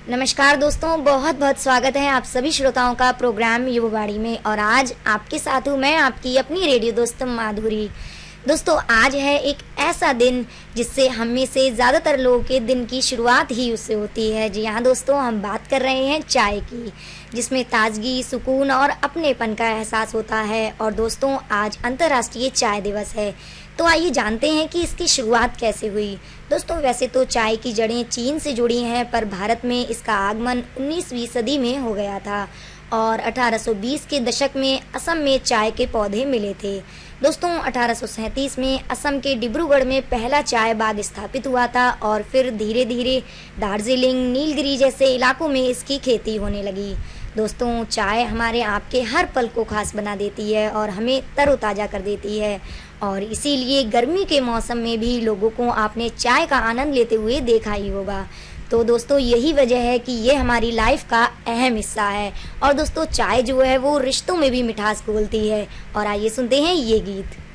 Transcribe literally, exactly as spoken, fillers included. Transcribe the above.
नमस्कार दोस्तों, बहुत बहुत स्वागत है आप सभी श्रोताओं का प्रोग्राम युवावाणी में। और आज आपके साथ हूँ मैं, आपकी अपनी रेडियो दोस्त माधुरी। दोस्तों, आज है एक ऐसा दिन जिससे हम में से ज़्यादातर लोगों के दिन की शुरुआत ही उससे होती है। जी हाँ दोस्तों, हम बात कर रहे हैं चाय की, जिसमें ताजगी, सुकून और अपनेपन का एहसास होता है। और दोस्तों, आज अंतर्राष्ट्रीय चाय दिवस है, तो आइए जानते हैं कि इसकी शुरुआत कैसे हुई। दोस्तों, वैसे तो चाय की जड़ें चीन से जुड़ी हैं, पर भारत में इसका आगमन उन्नीसवीं सदी में हो गया था और अठारह सौ बीस के दशक में असम में चाय के पौधे मिले थे। दोस्तों, अठारह सौ सैंतीस में असम के डिब्रूगढ़ में पहला चाय बाग स्थापित हुआ था और फिर धीरे धीरे दार्जिलिंग, नीलगिरी जैसे इलाकों में इसकी खेती होने लगी। दोस्तों, चाय हमारे आपके हर पल को खास बना देती है और हमें तरोताज़ा कर देती है, और इसीलिए गर्मी के मौसम में भी लोगों को आपने चाय का आनंद लेते हुए देखा ही होगा। तो दोस्तों, यही वजह है कि ये हमारी लाइफ का अहम हिस्सा है। और दोस्तों, चाय जो है वो रिश्तों में भी मिठास घोलती है। और आइए सुनते हैं ये गीत।